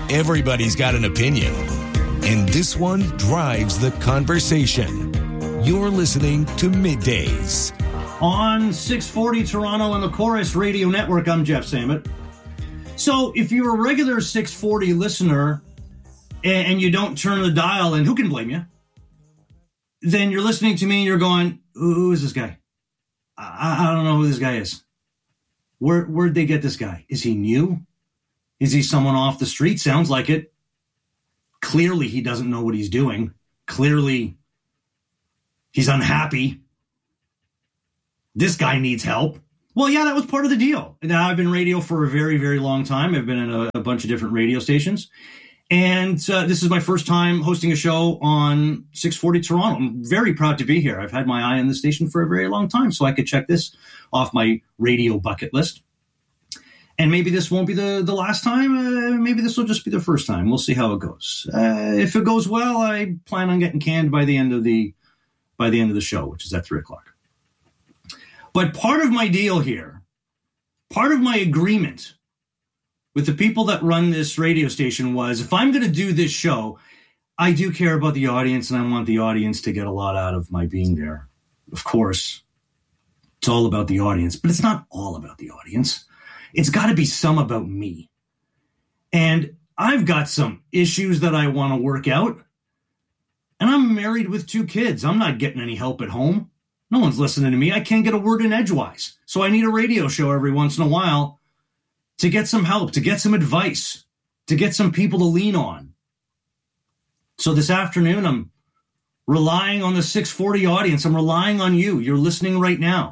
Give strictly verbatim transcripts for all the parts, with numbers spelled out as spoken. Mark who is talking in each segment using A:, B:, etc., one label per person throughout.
A: Everybody's got an opinion, and this one drives the conversation. You're listening to Middays.
B: On six forty Toronto and the Chorus Radio Network, I'm Jeff Samet. So if you're a regular six forty listener and you don't turn the dial, and who can blame you, then you're listening to me and you're going, who is this guy? I, I don't know who this guy is. Where, where'd they get this guy? Is he new? Is he someone off the street? Sounds like it. Clearly he doesn't know what he's doing. Clearly he's unhappy. This guy needs help. Well, yeah, that was part of the deal. Now, I've been radio for a very, very long time. I've been in a, a bunch of different radio stations. And uh, this is my first time hosting a show on six forty Toronto. I'm very proud to be here. I've had my eye on the station for a very long time, so I could check this off my radio bucket list. And maybe this won't be the, the last time. Uh, maybe this will just be the first time. We'll see how it goes. Uh, if it goes well, I plan on getting canned by the end of the by the end of the show, which is at three o'clock. But part of my deal here, part of my agreement with the people that run this radio station was, if I'm going to do this show, I do care about the audience, and I want the audience to get a lot out of my being there. Of course, it's all about the audience, but it's not all about the audience. It's got to be some about me. And I've got some issues that I want to work out. And I'm married with two kids. I'm not getting any help at home. No one's listening to me. I can't get a word in edgewise. So I need a radio show every once in a while to get some help, to get some advice, to get some people to lean on. So this afternoon, I'm relying on the six forty audience. I'm relying on you. You're listening right now.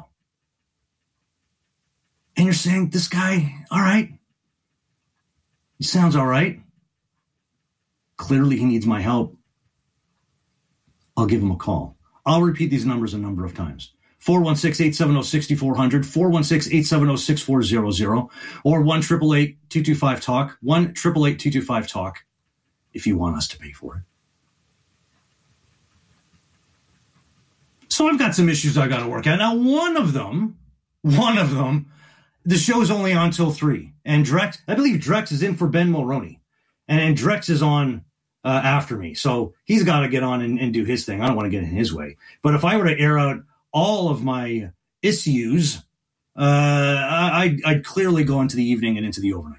B: And you're saying, this guy, all right. He sounds all right. Clearly, he needs my help. I'll give him a call. I'll repeat these numbers a number of times. four one six, eight seven zero, six four zero zero, four one six, eight seven zero, six four zero zero, or one eight eight eight, two two five, talk, one eight eight eight, two two five, talk, if you want us to pay for it. So I've got some issues I got to work out. Now, one of them, one of them, the show's only on till three. And Drex, I believe Drex is in for Ben Mulroney. And, and Drex is on uh, after me. So he's got to get on and, and do his thing. I don't want to get in his way. But if I were to air out all of my issues, uh, I, I'd clearly go into the evening and into the overnight.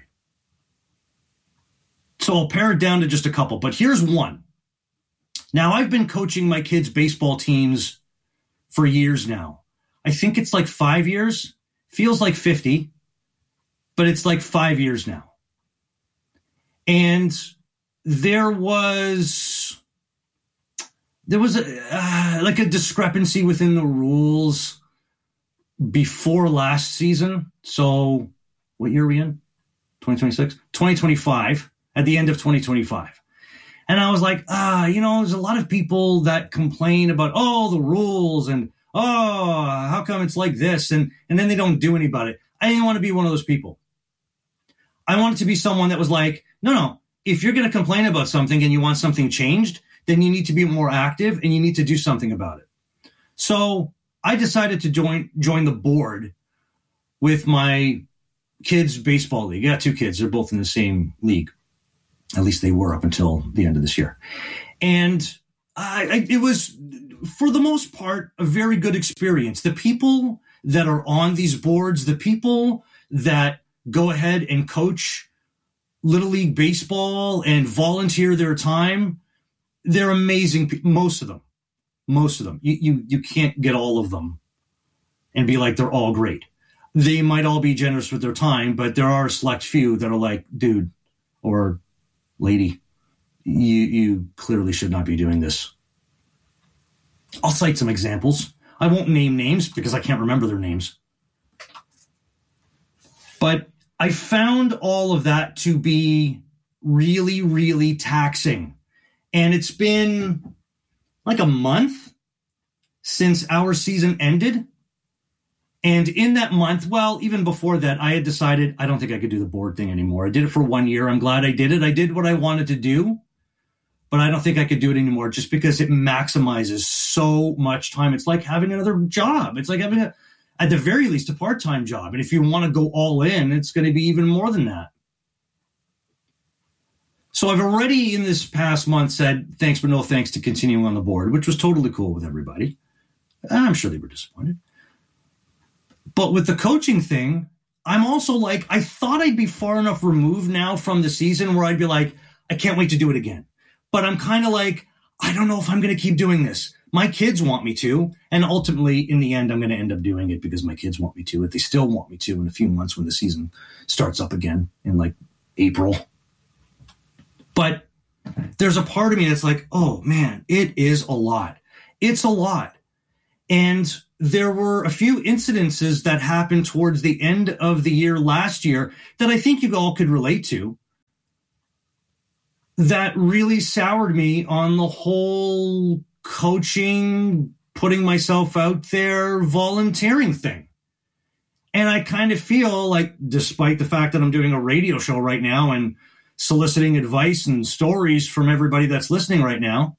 B: So I'll pare it down to just a couple. But here's one. Now, I've been coaching my kids' baseball teams for years now. I think it's like five years. Feels like fifty, but it's like five years now. And there was, there was a, uh, like a discrepancy within the rules before last season. So what year are we in? twenty twenty-six? twenty twenty-five, at the end of twenty twenty-five. And I was like, ah, you know, there's a lot of people that complain about, oh, the rules and, oh, how come it's like this? And and then they don't do anything about it. I didn't want to be one of those people. I wanted to be someone that was like, no, no, if you're going to complain about something and you want something changed, then you need to be more active and you need to do something about it. So I decided to join join the board with my kids' baseball league. I got two kids. They're both in the same league. At least they were up until the end of this year. And I, I, it was, for the most part, a very good experience. The people that are on these boards, the people that go ahead and coach Little League Baseball and volunteer their time, they're amazing. Most of them, most of them. You, you, you can't get all of them and be like, they're all great. They might all be generous with their time, but there are a select few that are like, dude or lady, you, you clearly should not be doing this. I'll cite some examples. I won't name names because I can't remember their names. But I found all of that to be really, really taxing. And it's been like a month since our season ended. And in that month, well, even before that, I had decided I don't think I could do the board thing anymore. I did it for one year. I'm glad I did it. I did what I wanted to do, but I don't think I could do it anymore just because it maximizes so much time. It's like having another job. It's like having, a, at the very least, a part-time job. And if you want to go all in, it's going to be even more than that. So I've already in this past month said thanks but no thanks to continuing on the board, which was totally cool with everybody. I'm sure they were disappointed. But with the coaching thing, I'm also like, I thought I'd be far enough removed now from the season where I'd be like, I can't wait to do it again. But I'm kind of like, I don't know if I'm going to keep doing this. My kids want me to. And ultimately, in the end, I'm going to end up doing it because my kids want me to. If they still want me to in a few months when the season starts up again in like April. But there's a part of me that's like, oh, man, it is a lot. It's a lot. And there were a few incidences that happened towards the end of the year last year that I think you all could relate to that really soured me on the whole coaching, putting myself out there, volunteering thing. And I kind of feel like, despite the fact that I'm doing a radio show right now and soliciting advice and stories from everybody that's listening right now,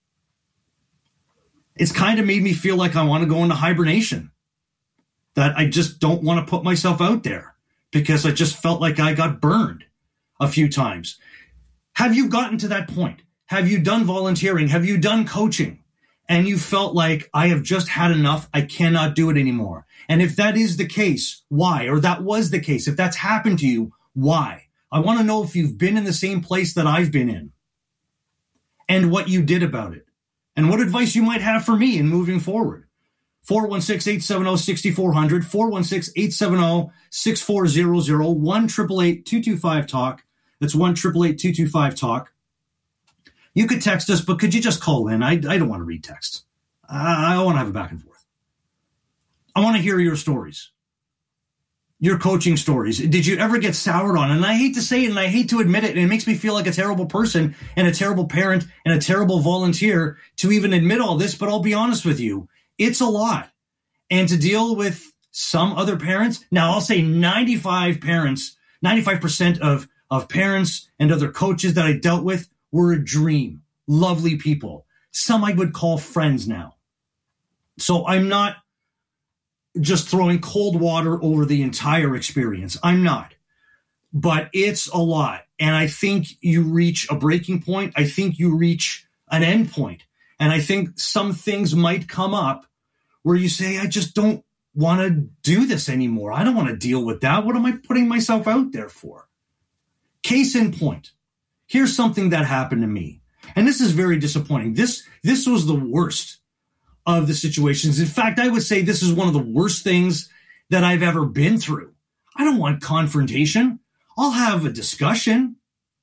B: it's kind of made me feel like I want to go into hibernation, that I just don't want to put myself out there because I just felt like I got burned a few times. Have you gotten to that point? Have you done volunteering? Have you done coaching? And you felt like I have just had enough. I cannot do it anymore. And if that is the case, why? Or that was the case. If that's happened to you, why? I want to know if you've been in the same place that I've been in and what you did about it. And what advice you might have for me in moving forward. four one six, eight seven zero, six four zero zero, four one six, eight seven zero, six four zero zero, one eight eight eight, two two five, talk. That's one eight eight eight, two two five, talk. You could text us, but could you just call in? I, I don't want to read text. I, I want to have a back and forth. I want to hear your stories. Your coaching stories. Did you ever get soured on? And I hate to say it, and I hate to admit it, and it makes me feel like a terrible person and a terrible parent and a terrible volunteer to even admit all this, but I'll be honest with you, it's a lot. And to deal with some other parents, now I'll say ninety-five parents, ninety-five percent of, of parents and other coaches that I dealt with were a dream, lovely people. Some I would call friends now. So I'm not just throwing cold water over the entire experience. I'm not. But it's a lot. And I think you reach a breaking point. I think you reach an end point. And I think some things might come up where you say, I just don't want to do this anymore. I don't want to deal with that. What am I putting myself out there for? Case in point. Here's something that happened to me. And this is very disappointing. This, this was the worst of the situations. In fact, I would say this is one of the worst things that I've ever been through. I don't want confrontation. I'll have a discussion,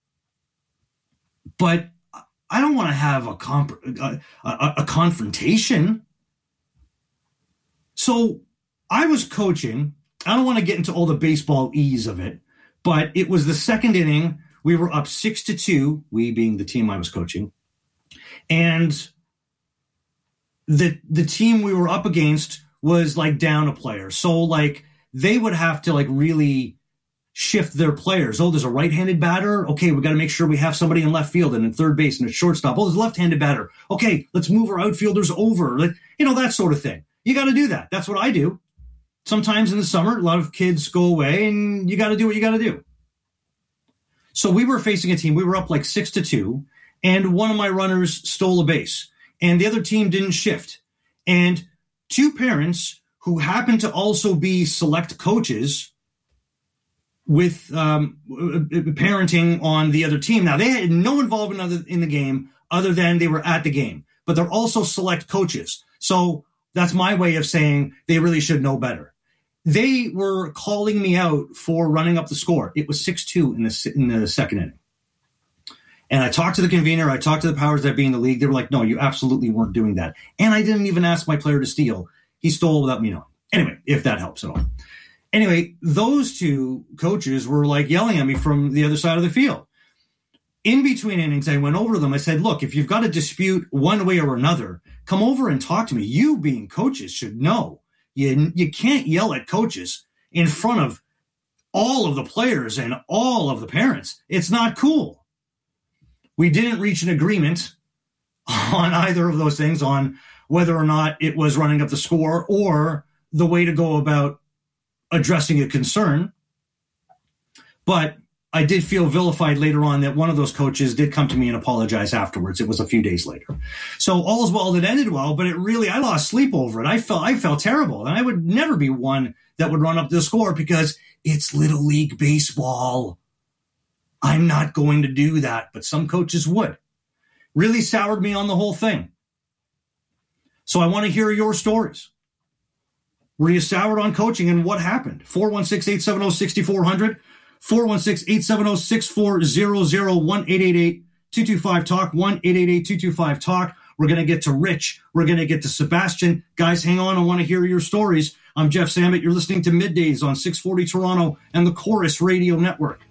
B: but I don't want to have a, comp- a, a, a confrontation. So I was coaching. I don't want to get into all the baseball ease of it, but it was the second inning. We were up six to two, we being the team I was coaching. And the the team we were up against was like down a player. So like they would have to like really shift their players. Oh, there's a right-handed batter. Okay, we got to make sure we have somebody in left field and in third base and a shortstop. Oh, there's a left-handed batter. Okay, let's move our outfielders over. Like, you know, that sort of thing. You got to do that. That's what I do. Sometimes in the summer, a lot of kids go away and you got to do what you got to do. So we were facing a team. We were up like six to two, and one of my runners stole a base. And the other team didn't shift. And two parents who happened to also be select coaches with um, parenting on the other team. Now, they had no involvement in the game other than they were at the game. But they're also select coaches. So that's my way of saying they really should know better. They were calling me out for running up the score. It was six two in the, in the second inning. And I talked to the convener. I talked to the powers that be in the league. They were like, no, you absolutely weren't doing that. And I didn't even ask my player to steal. He stole without me knowing. Anyway, if that helps at all. Anyway, those two coaches were like yelling at me from the other side of the field. In between innings, I went over to them. I said, look, if you've got a dispute one way or another, come over and talk to me. You being coaches should know. You, you can't yell at coaches in front of all of the players and all of the parents. It's not cool. We didn't reach an agreement on either of those things, on whether or not it was running up the score or the way to go about addressing a concern. But I did feel vilified later on that one of those coaches did come to me and apologize afterwards. It was a few days later. So all's well that ended well, but it really, I lost sleep over it. I felt, I felt terrible. And I would never be one that would run up the score because it's Little League baseball. I'm not going to do that, but some coaches would. Really soured me on the whole thing. So I want to hear your stories. Were you soured on coaching and what happened? four one six, eight seven zero, six four zero zero. four one six, eight seven zero, six four zero zero, one eight eight eight, two two five, talk, one eight eight eight, two two five, talk. We're going to get to Rich. We're going to get to Sebastian. Guys, hang on. I want to hear your stories. I'm Jeff Samet. You're listening to Middays on six forty Toronto and the Chorus Radio Network.